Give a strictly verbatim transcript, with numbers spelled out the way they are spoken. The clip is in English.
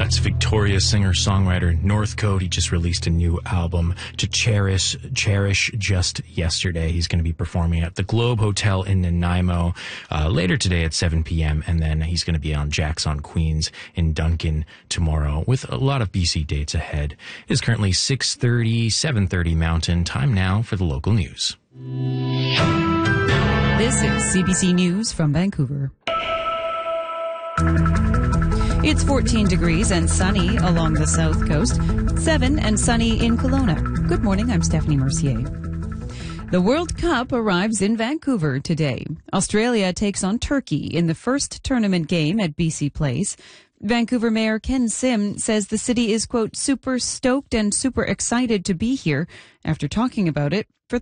That's Victoria singer-songwriter Northcote. He just released a new album, To Cherish, Cherish just yesterday. He's going to be performing at the Globe Hotel in Nanaimo uh, later today at seven p.m. And then he's going to be on Jack's on Queens in Duncan tomorrow with a lot of B C dates ahead. It is currently six thirty, seven thirty Mountain. Time now for the local news. This is C B C News from Vancouver. It's fourteen degrees and sunny along the south coast, seven and sunny in Kelowna. Good morning, I'm Stephanie Mercier. The World Cup arrives in Vancouver today. Australia takes on Turkey in the first tournament game at B C Place. Vancouver Mayor Ken Sim says the city is, quote, super stoked and super excited to be here after talking about it for